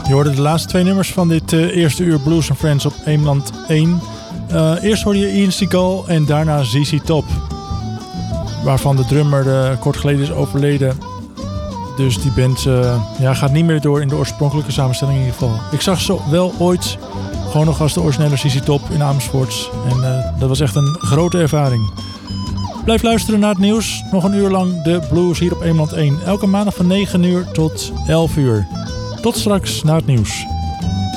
Je hoorde de laatste 2 nummers van dit eerste uur Blues & Friends op Eemland 1. Eerst hoorde je Ian Seagal en daarna ZZ Top. Waarvan de drummer kort geleden is overleden. Dus die band gaat niet meer door in de oorspronkelijke samenstelling in ieder geval. Ik zag ze wel ooit gewoon nog als de originele ZZ Top in Amersfoort. En dat was echt een grote ervaring. Blijf luisteren naar het nieuws. Nog een uur lang de blues hier op Eemland 1. Elke maandag van 9 uur tot 11 uur. Tot straks na het nieuws.